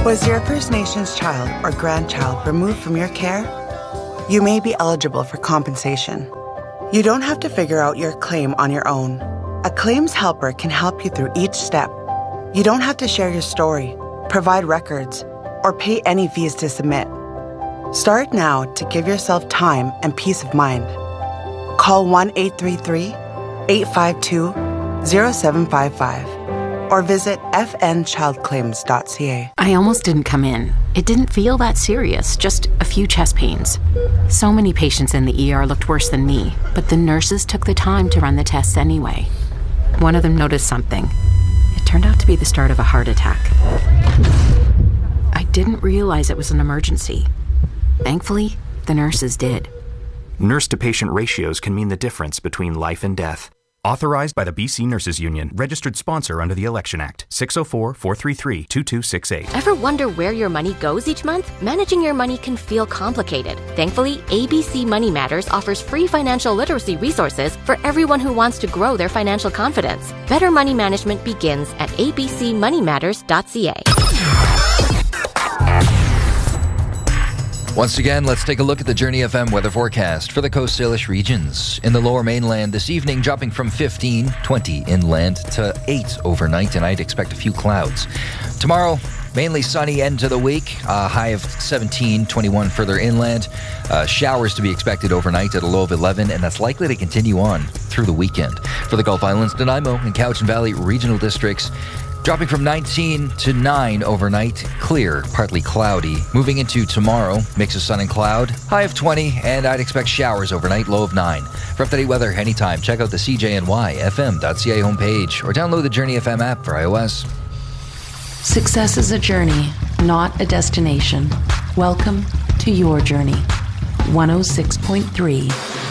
Was your First Nations child or grandchild removed from your care? You may be eligible for compensation. You don't have to figure out your claim on your own. A claims helper can help you through each step. You don't have to share your story, provide records, or pay any fees to submit. Start now to give yourself time and peace of mind. Call 1-833-852-0755 or visit fnchildclaims.ca. I almost didn't come in. It didn't feel that serious, just a few chest pains. So many patients in the ER looked worse than me, but the nurses took the time to run the tests anyway. One of them noticed something. It turned out to be the start of a heart attack. I didn't realize it was an emergency. Thankfully, the nurses did. Nurse-to-patient ratios can mean the difference between life and death. Authorized by the BC Nurses Union. Registered sponsor under the Election Act. 604-433-2268. Ever wonder where your money goes each month? Managing your money can feel complicated. Thankfully, ABC Money Matters offers free financial literacy resources for everyone who wants to grow their financial confidence. Better money management begins at abcmoneymatters.ca. Once again, let's take a look at the Journey FM weather forecast for the Coast Salish regions. In the lower mainland this evening, dropping from 15, 20 inland to 8 overnight, and I'd expect a few clouds. Tomorrow, mainly sunny end to the week, a high of 17, 21 further inland. Showers to be expected overnight at a low of 11, and that's likely to continue on through the weekend. For the Gulf Islands, Nanaimo and Cowichan Valley regional districts, dropping from 19 to 9 overnight, clear, partly cloudy. Moving into tomorrow, mix of sun and cloud, high of 20, and I'd expect showers overnight, low of 9. For up-to-date weather anytime, check out the CJNYFM.ca homepage or download the Journey FM app for iOS. Success is a journey, not a destination. Welcome to your journey. 106.3